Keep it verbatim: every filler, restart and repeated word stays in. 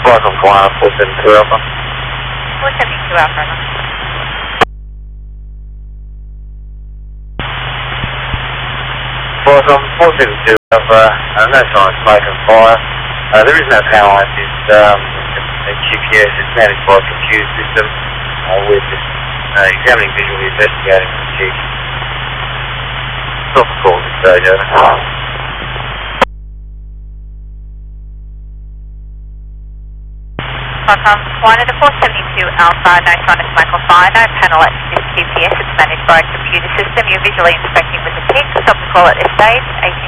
Welcome, Kawhi, four seventy-two Alpha. four seventy-two Alpha. Welcome, four seventy-two Alpha. Uh, no sign of smoke and fire. Uh, there is no power line. It's um, a G P S. It's managed by a computer system. Uh, we're just uh, examining visually, investigating the G. Stop the call at this stage, over. Welcome, one to four seventy-two Alpha, no sign of smoke or fire, no panel at this G P S, it's managed by a computer system. You're visually inspecting with the P I C. Stop the call at this stage, eighteen